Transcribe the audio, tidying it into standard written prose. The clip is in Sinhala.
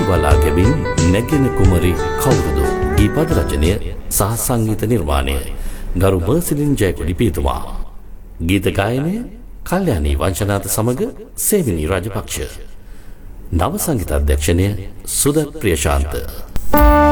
බලා ගැබින් නැගෙන කුමරි කවුරුද? ගීපද රචනය සහ සංගීත නිර්මාණය ගරු මර්සිලින් ජයකොඩි පියතුමා. ගීත ගායනය කල්යාණී වංශනාත සමග සේවිනී රාජපක්ෂ. නව සංගීත අධ්‍යක්ෂණය සුදත් ප්‍රියශාන්ත.